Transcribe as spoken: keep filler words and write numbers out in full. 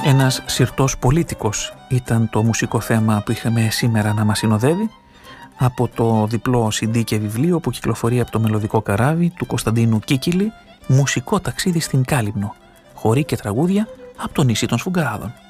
Ένας σιρτός πολίτικος ήταν το μουσικό θέμα που είχαμε σήμερα να μας συνοδεύει από το διπλό σι ντι και βιβλίο που κυκλοφορεί από το Μελωδικό Καράβι του Κωνσταντίνου Κίκιλη, «Μουσικό ταξίδι στην Κάλυμνο», χοροί και τραγούδια από το νησί των Σφουγγαράδων.